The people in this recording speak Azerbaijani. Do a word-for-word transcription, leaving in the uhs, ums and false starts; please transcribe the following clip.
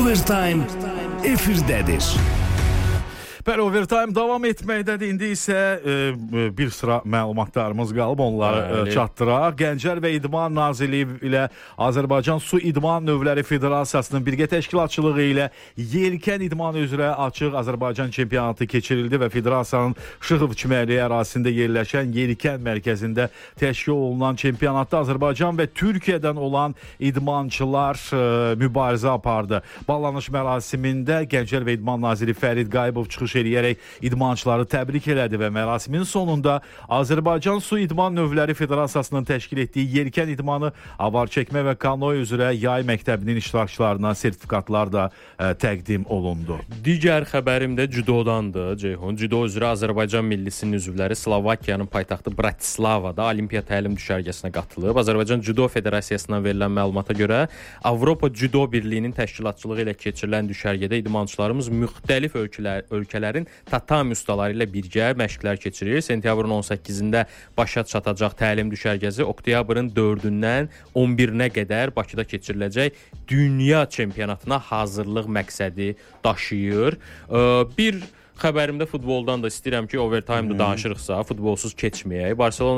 Overtime efirdədir. Bəli, Overtime davam etməkdədir. İndi isə e, bir sıra məlumatlarımız qalıb, onları e, çatdıraq. Gənclər və İdman Nazirliyi ilə Azərbaycan Su İdman Növləri Federasiyasının birgə təşkilatçılığı ilə Yelkən İdman üzrə açıq Azərbaycan çempionatı keçirildi və federasiyanın Şıxov çimərliyi ərazisində yerləşən Yelkən mərkəzində təşkil olunan çempionatda Azərbaycan və Türkiyədən olan idmançılar e, mübarizə apardı. Bağlanış mərasimində Gənclər və İdman Naziri Fərid Qayıbov çıxış eləyərək idmançıları təbrik elədi və mərasimin sonunda Azərbaycan Su İdman Növləri Federasiyasının təşkil etdiyi Yelkən İdmanı, avar çəkmə və kanoe üzrə yay məktəbinin iştirakçılarına sertifikatlar da ə, təqdim olundu. Digər xəbərim də judodandır, Ceyhun. Judo üzrə Azərbaycan millisinin üzvləri Slovakiyanın paytaxtı Bratislavada Olimpiya təlim düşərgəsinə qatılıb. Azərbaycan Judo Federasiyasından verilən məlumata görə Avropa Judo Birliyinin təşkilatçılığı ilə keçirilən düşərgədə idmançılarımız müxtəlif ölkələr, ölkələr tatami ustaları ilə birgə məşqlər keçirir. Sentyabrın on səkkizində başa çatacaq təlim düşərgəsi oktyabrın dördündən on birinə qədər Bakıda keçiriləcək dünya çempionatına hazırlıq məqsədi daşıyır. Bir xəbərimdə futboldan da istəyirəm ki, Overtime-da danışırıqsa, futbolsuz keçməyək. Barcelona